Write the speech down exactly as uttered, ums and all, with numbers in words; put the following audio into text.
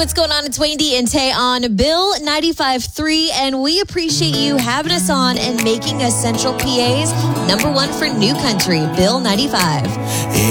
what's going on? It's Wendy and Tay on Bill ninety-five point three, and we appreciate you having us on and making us Central P A's number one for new country, Bill ninety-five.